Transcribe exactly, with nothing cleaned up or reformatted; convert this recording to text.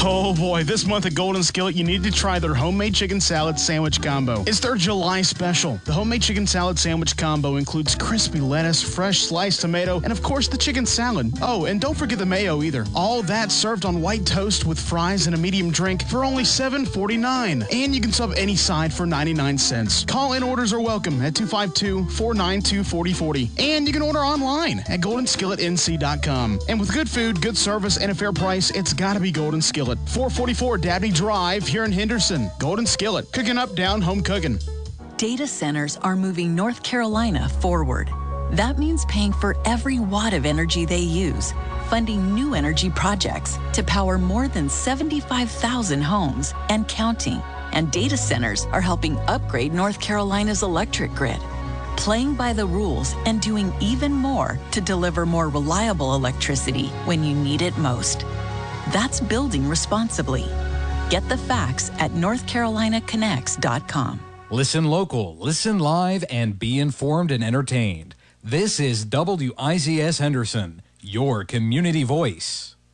Oh boy, this month at Golden Skillet, you need to try their homemade chicken salad sandwich combo. It's their July special. The homemade chicken salad sandwich combo includes crispy lettuce, fresh sliced tomato, and of course the chicken salad. Oh, and don't forget the mayo either. All that served on white toast with fries and a medium drink for only seven forty-nine. And you can sub any side for ninety-nine cents. Call-in orders are welcome at two five two, four nine two, four zero four zero. And you can order online at golden skillet n c dot com. And with good food, good service, and a fair price, it's gotta be Golden Skillet. four forty-four Dabney Drive here in Henderson. Golden Skillet. Cooking up, down, home cooking. Data centers are moving North Carolina forward. That means paying for every watt of energy they use, funding new energy projects to power more than seventy-five thousand homes and counting. And data centers are helping upgrade North Carolina's electric grid, playing by the rules and doing even more to deliver more reliable electricity when you need it most. That's building responsibly. Get the facts at north carolina connects dot com. Listen local, listen live, and be informed and entertained. This is W I Z S Henderson, your community voice.